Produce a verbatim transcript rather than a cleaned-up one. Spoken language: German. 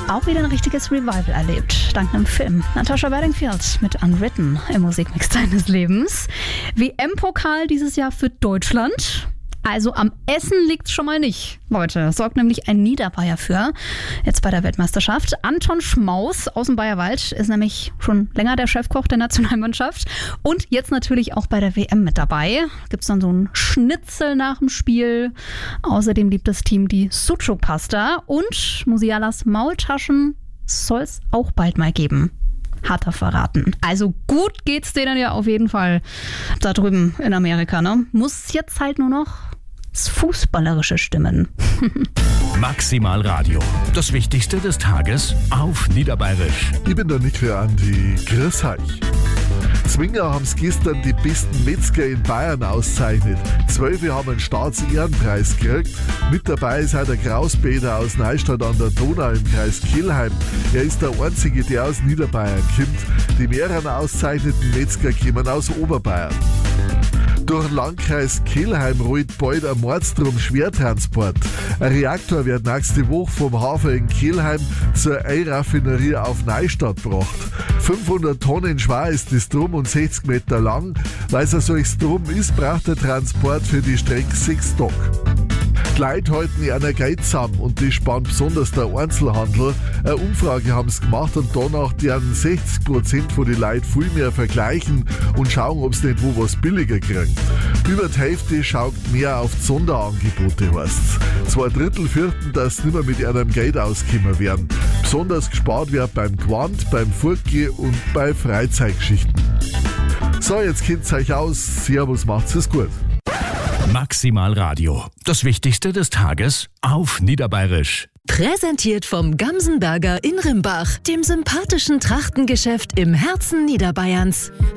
auch wieder ein richtiges Revival erlebt, dank einem Film. Natasha Bedingfield mit Unwritten im Musikmix deines Lebens. W M-Pokal dieses Jahr für Deutschland. Also am Essen liegt's schon mal nicht, Leute. Sorgt nämlich ein Niederbayer für, jetzt bei der Weltmeisterschaft. Anton Schmaus aus dem Bayerwald ist nämlich schon länger der Chefkoch der Nationalmannschaft und jetzt natürlich auch bei der W M mit dabei. Gibt's dann so einen Schnitzel nach dem Spiel. Außerdem liebt das Team die Sucuk-Pasta und Musialas Maultaschen soll's auch bald mal geben. Hat er verraten. Also gut geht's denen ja auf jeden Fall da drüben in Amerika, ne? Muss jetzt halt nur noch das Fußballerische stimmen. Maximal Radio. Das Wichtigste des Tages auf Niederbayerisch. Ich bin der Nicky Andi. Grüß euch. Zwinger haben es gestern die besten Metzger in Bayern auszeichnet. Zwölf haben einen Staatsehrenpreis gekriegt. Mit dabei ist auch der Krauspeter aus Neustadt an der Donau im Kreis Kelheim. Er ist der Einzige, der aus Niederbayern kommt. Die mehreren auszeichneten Metzger kommen aus Oberbayern. Durch den Landkreis Kelheim rollt bald ein Mordstrom Schwertransport. Ein Reaktor wird nächste Woche vom Hafen in Kelheim zur Ölraffinerie auf Neustadt gebracht. fünfhundert Tonnen schwer ist das Drum und sechzig Meter lang. Weil es ein solches Drum ist, braucht der Transport für die Strecke sechs Tage. Die Leute halten einer Geld zusammen und das spannt besonders der Einzelhandel. Eine Umfrage haben sie gemacht und danach deren sechzig Prozent von den Leuten viel mehr vergleichen und schauen, ob sie nicht wo was billiger kriegen. Über die Hälfte schaut mehr auf die Sonderangebote, heißt's. Zwei Drittel fürchten, dass sie nicht mehr mit ihrem Geld auskommen werden. Besonders gespart wird beim Quant, beim Furtgehen und bei Freizeitgeschichten. So, jetzt kennt's euch aus. Servus, macht's es gut. Maximal Radio. Das Wichtigste des Tages auf Niederbayerisch. Präsentiert vom Gamsenberger in Rimbach, dem sympathischen Trachtengeschäft im Herzen Niederbayerns.